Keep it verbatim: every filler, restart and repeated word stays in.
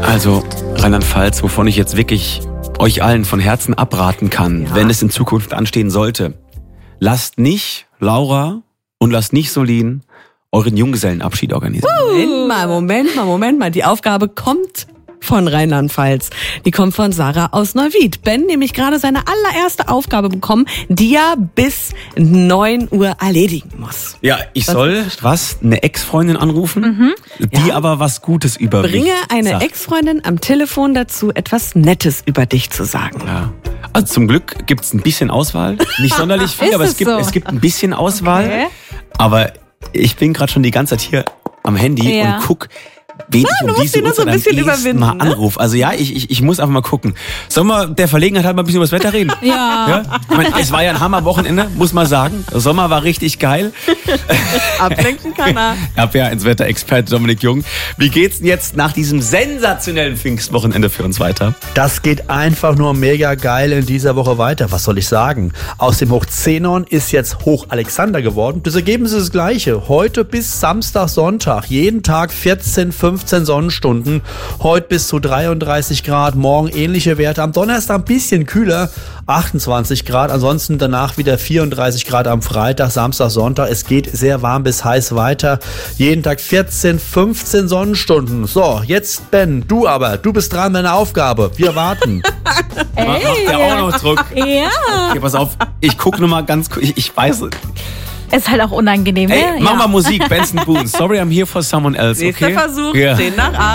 Also Rheinland-Pfalz, wovon ich jetzt wirklich euch allen von Herzen abraten kann, ja. wenn es in Zukunft anstehen sollte. Lasst nicht Laura und lasst nicht Solin euren Junggesellenabschied organisieren. Moment mal, Moment mal, Moment mal. Die Aufgabe kommt von Rheinland-Pfalz. Die kommt von Sarah aus Neuwied. Ben nämlich gerade seine allererste Aufgabe bekommen, die er bis neun Uhr erledigen muss. Ja, ich was soll was? Eine Ex-Freundin anrufen, mhm. die ja. aber was Gutes über Bringe mich eine sagt. Ex-Freundin am Telefon dazu, etwas Nettes über dich zu sagen. Ja. Also zum Glück gibt's ein bisschen Auswahl. Nicht sonderlich viel, aber es, es gibt, so? es gibt ein bisschen Auswahl. Okay. Aber ich bin gerade schon die ganze Zeit hier am Handy ja. und guck, wen ich um diese Uhrzeit am ehesten mal anrufe. Also ja, ich, ich, ich muss einfach mal gucken. Sollen wir der Verlegenheit halt mal ein bisschen über das Wetter reden? Ja. ja? Ich meine, es war ja ein Hammerwochenende, muss man sagen. Der Sommer war richtig geil. Ablenken kann er. Ich habe ja als Wetterexperte Dominik Jung. Wie geht's denn jetzt nach diesem sensationellen Pfingstwochenende für uns weiter? Das geht einfach nur mega geil in dieser Woche weiter. Was soll ich sagen? Aus dem Hoch Zenon ist jetzt Hoch Alexander geworden. Das Ergebnis ist das gleiche. Heute bis Samstag, Sonntag. Jeden Tag vierzehn, fünfzehn Sonnenstunden. Heute bis zu dreiunddreißig Grad. Morgen ähnliche Werte. Am Donnerstag ein bisschen kühler. achtundzwanzig Grad. Ansonsten danach wieder vierunddreißig Grad am Freitag, Samstag, Sonntag. Es geht sehr warm bis heiß weiter. Jeden Tag vierzehn, fünfzehn Sonnenstunden. So, jetzt Ben, du aber. Du bist dran mit deiner Aufgabe. Wir warten. Ey, macht der auch noch Druck? Ja. Okay, pass auf. Ich gucke nur mal ganz kurz. Ich, ich weiß... Ist halt auch unangenehm, Ey, ne? mach ja. mal Musik, Benson Boone. Sorry, I'm here for someone else, okay? Nächster Versuch, ja. zehn nach acht.